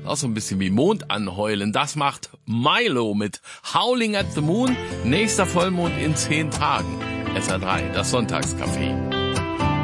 Auch so ein bisschen wie Mond anheulen. Das macht Milo mit Howling at the Moon. Nächster Vollmond in 10 Tagen. SR3, das Sonntagscafé.